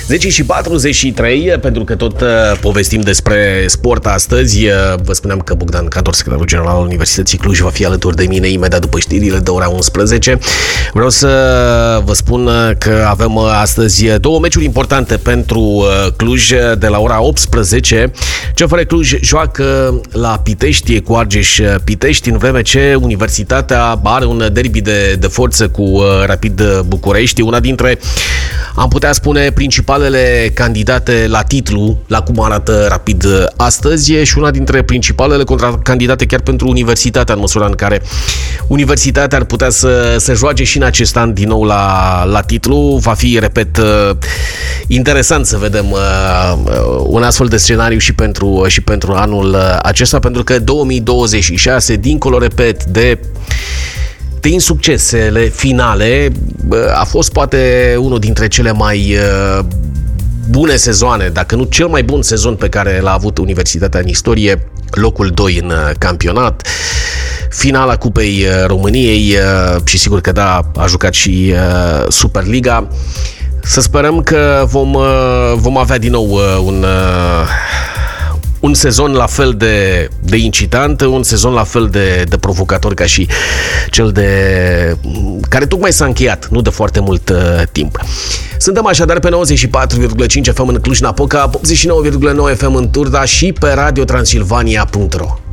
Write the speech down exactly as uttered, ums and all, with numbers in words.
zece și patruzeci și trei, pentru că tot uh, povestim despre sport astăzi. Uh, vă spuneam că Bogdan Cador, secretarul general al Universității Cluj, va fi alături de mine imediat după știrile de ora unsprezece. Vreau să vă spun că avem astăzi două meciuri importante pentru uh, Cluj. De la ora optsprezece, C F R Cluj joacă la Pitești cu Argeș Pitești, în vreme ce Universitatea are un derby de, de forță cu uh, Rapid București, una dintre, am putea spune, principalele candidate la titlu, la cum arată Rapid astăzi, și una dintre principalele contracandidate chiar pentru Universitatea, în măsura în care Universitatea ar putea să, să joace și în acest an din nou la, la titlu. Va fi, repet, interesant să vedem un astfel de scenariu și pentru, și pentru anul acesta, pentru că două mii douăzeci și șase, dincolo, repet, de de insuccesele finale, a fost poate unul dintre cele mai bune sezoane, dacă nu cel mai bun sezon pe care l-a avut Universitatea în istorie, locul doi în campionat, finala Cupei României și sigur că da, a jucat și Superliga. Să sperăm că vom, vom avea din nou un un sezon la fel de, de incitant, un sezon la fel de, de provocator ca și cel de care tocmai s-a încheiat, nu de foarte mult uh, timp. Suntem așadar pe nouăzeci și patru virgulă cinci F M în Cluj-Napoca, optzeci și nouă virgulă nouă F M în Turda și pe radio transilvania punct ro.